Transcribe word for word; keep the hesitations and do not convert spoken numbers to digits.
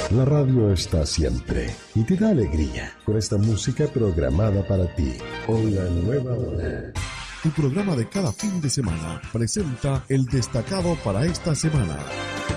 La radio está siempre y te da alegría con esta música programada para ti. Con la nueva hora. Tu programa de cada fin de semana presenta el destacado para esta semana.